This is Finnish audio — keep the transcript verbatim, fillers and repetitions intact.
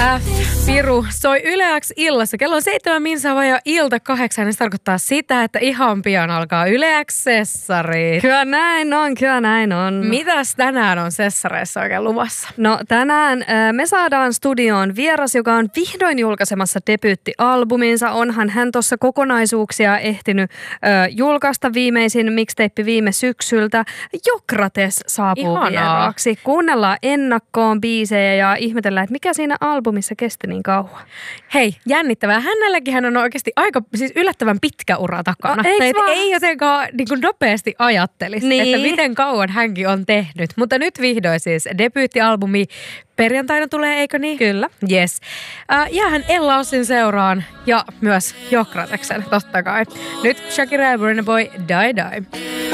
F, Piru, soi Yle X illassa. Kello on seitsemän minsa ja ilta kahdeksan, niin se tarkoittaa sitä, että ihan pian alkaa Yle X-sessari. Kyllä näin on, kyllä näin on. Mitäs tänään on sessareissa oikein luvassa? No tänään äh, me saadaan studioon vieras, joka on vihdoin julkaisemassa debyyttialbuminsa. Onhan hän tuossa kokonaisuuksia ehtinyt äh, julkaista, viimeisin mixtape viime syksyltä. Jokrates saapuu Ihanaa. vieraaksi. Kuunnellaan ennakkoon biisejä ja ihmetellään, että mikä siinä albumissa kesti niin kauan. Hei, jännittävää. Hänelläkin hän on oikeasti aika siis yllättävän pitkä ura takana. No, eiks vaan? Ei jotenkaan niin kuin nopeasti ajattelisi, Niin. että miten kauan hänkin on tehnyt. Mutta nyt vihdoin siis debyyttialbumi perjantaina tulee, eikö niin? Kyllä. Yes. Äh, jäähän Ella Ossin seuraan ja myös Jokrateksen, totta kai. Nyt Shakira ja Burna Boy, Die Die.